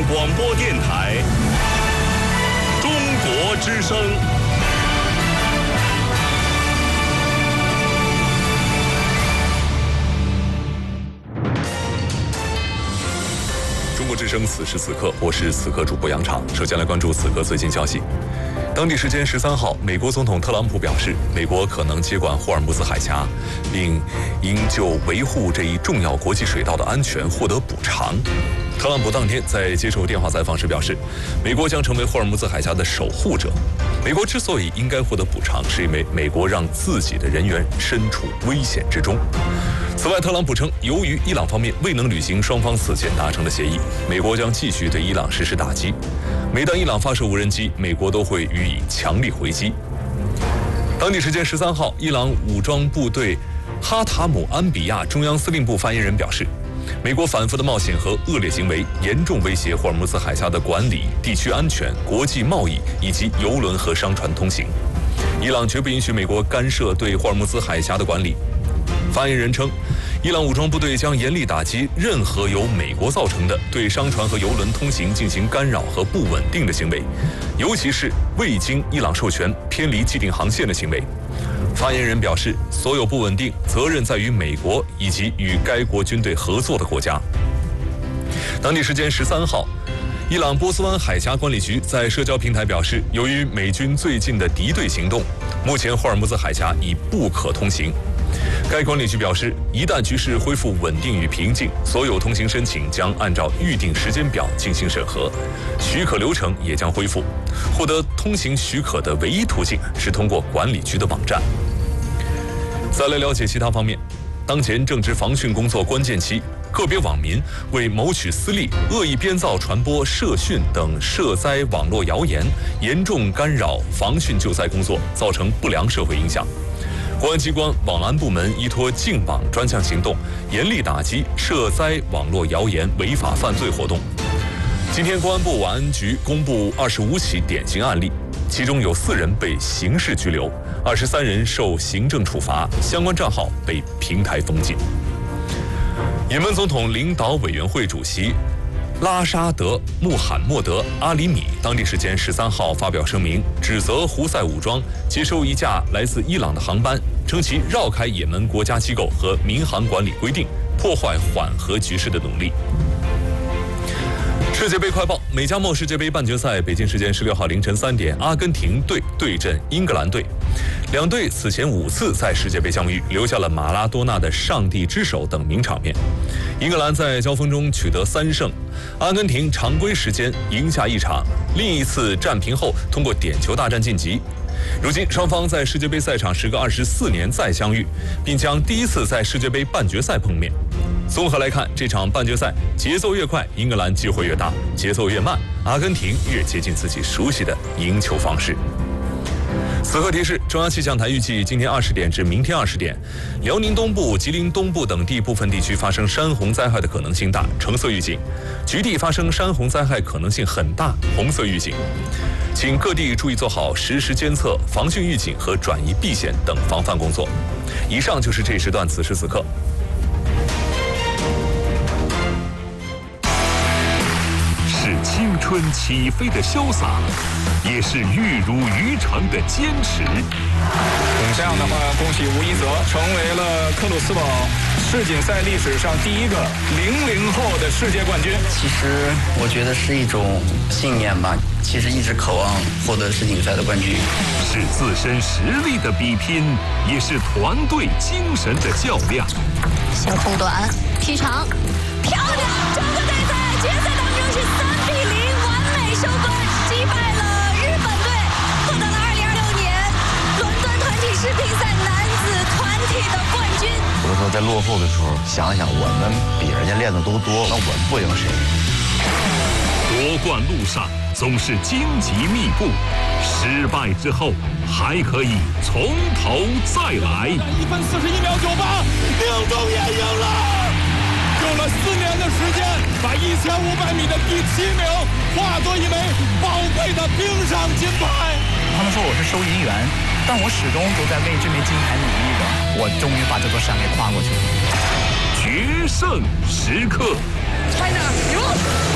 广播电台中国之声。中国之声此时此刻，我是此刻主播杨畅。首先来关注此刻最新消息。当地时间13号，美国总统特朗普表示，美国可能接管霍尔木兹海峡，并应就维护这一重要国际水道的安全获得补偿。特朗普当天在接受电话采访时表示，美国将成为霍尔木兹海峡的守护者。美国之所以应该获得补偿，是因为美国让自己的人员身处危险之中。此外，特朗普称，由于伊朗方面未能履行双方此前达成的协议，美国将继续对伊朗实施打击。每当伊朗发射无人机，美国都会予以强力回击。当地时间13号，伊朗武装部队哈塔姆安比亚中央司令部发言人表示，美国反复的冒险和恶劣行为严重威胁霍尔木兹海峡的管理、地区安全、国际贸易以及邮轮和商船通行。伊朗绝不允许美国干涉对霍尔木兹海峡的管理。发言人称，伊朗武装部队将严厉打击任何由美国造成的对商船和邮轮通行进行干扰和不稳定的行为，尤其是未经伊朗授权偏离既定航线的行为。发言人表示，所有不稳定责任在于美国以及与该国军队合作的国家。当地时间13号，伊朗波斯湾海峡管理局在社交平台表示，由于美军最近的敌对行动，目前霍尔木兹海峡已不可通行。该管理局表示，一旦局势恢复稳定与平静，所有通行申请将按照预定时间表进行审核，许可流程也将恢复。获得通行许可的唯一途径是通过管理局的网站。再来了解其他方面，当前正值防汛工作关键期，个别网民为谋取私利，恶意编造传播涉汛等涉灾网络谣言，严重干扰防汛救灾工作，造成不良社会影响。公安机关网安部门依托净网专项行动，严厉打击涉灾网络谣言违法犯罪活动。今天，公安部网安局公布25起典型案例，其中有4人被刑事拘留，23人受行政处罚，相关账号被平台封禁。也门总统领导委员会主席拉沙德·穆罕默德·阿里米当地时间13号发表声明，指责胡塞武装接收一架来自伊朗的航班，称其绕开也门国家机构和民航管理规定，破坏缓和局势的努力。世界杯快报：美加墨世界杯半决赛，北京时间16号凌晨3点，阿根廷队对阵英格兰队。两队此前5次在世界杯相遇，留下了马拉多纳的上帝之手等名场面。英格兰在交锋中取得3胜，阿根廷常规时间赢下1场，另一次战平后通过点球大战晋级。如今双方在世界杯赛场时隔24年再相遇，并将第一次在世界杯半决赛碰面。综合来看，这场半决赛节奏越快，英格兰机会越大；节奏越慢，阿根廷越接近自己熟悉的赢球方式。此刻提示：中央气象台预计今天20点至明天20点，辽宁东部、吉林东部等地部分地区发生山洪灾害的可能性大，橙色预警；局地发生山洪灾害可能性很大，红色预警。请各地注意做好实时监测、防汛预警和转移避险等防范工作。以上就是这一时段此时此刻。 是青春起飞的潇洒，也是玉如于成的坚持。 这样的话，恭喜吴一泽成为了克鲁斯堡世锦赛历史上第一个00后的世界冠军。 其实我觉得是一种信念吧，其实一直渴望获得世锦赛的冠军。 是自身实力的比拼，也是团队精神的较量。 小后短踢长，漂亮！整个队在决赛当中是3比0完美收官，击败了日本队，获得了2026年伦敦团体世乒赛男子团体的冠军。 有的时候在落后的时候，想想我们比人家练的都多，那我们不赢谁？ 夺冠路上总是荆棘密布，失败之后还可以从头再来。 1分41秒98，宁中也赢了，用了4年的时间，把1500米的第7名化作一枚宝贵的冰上金牌。 他们说我是收银员，但我始终都在为这枚金牌努力的。我终于把这座山给跨过去了。 决胜时刻 China 赢了。